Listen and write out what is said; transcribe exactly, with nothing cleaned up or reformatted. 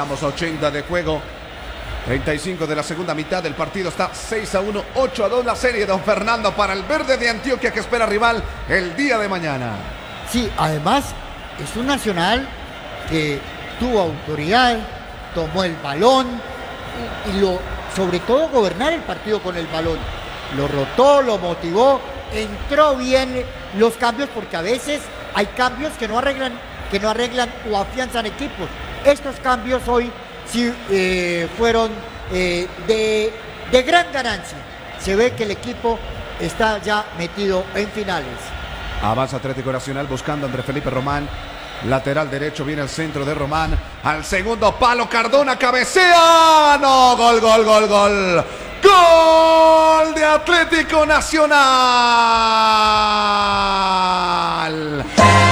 Vamos a ochenta de juego. treinta y cinco de la segunda mitad. El partido está seis a uno, ocho a dos la serie, don Fernando, para el verde de Antioquia que espera rival el día de mañana. Sí, además es un Nacional que tuvo autoridad, tomó el balón y, y lo, sobre todo gobernar el partido con el balón. Lo rotó, lo motivó, entró bien los cambios, porque a veces hay cambios que no arreglan, que no arreglan o afianzan equipos. Estos cambios hoy sí eh, fueron eh, de, de gran ganancia. Se ve que el equipo está ya metido en finales. Avanza Atlético Nacional buscando a André Felipe Román. Lateral derecho, viene el centro de Román. Al segundo palo, Cardona cabecea. No, gol, gol, gol, gol. Gol de Atlético Nacional.